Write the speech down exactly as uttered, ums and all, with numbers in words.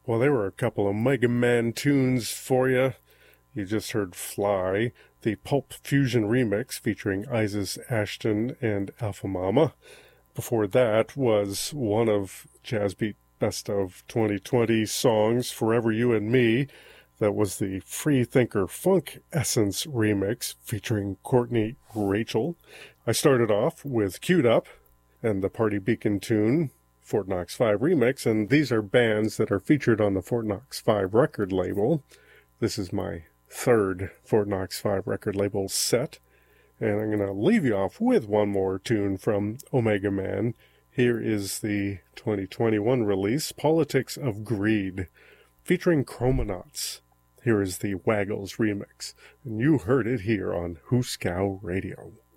Well, there were a couple of Mega Man tunes for you. You just heard Fly, the Pulp Fusion remix featuring Isis Ashton and Alpha Mama. Before that was one of Jazzbeat Best of twenty twenty songs, Forever You and Me. That was the Free Thinker Funk Essence remix featuring Courtney Rachel. I started off with Queued Up and the Party Beacon tune, Fort Knox five remix, and these are bands that are featured on the Fort Knox five record label. This is my third Fort Knox five record label set, and I'm going to leave you off with one more tune from Omega Man. Here is the twenty twenty-one release, Politics of Greed, featuring Chromonauts. Here is the Waggles remix, and you heard it here on Hooskow Radio.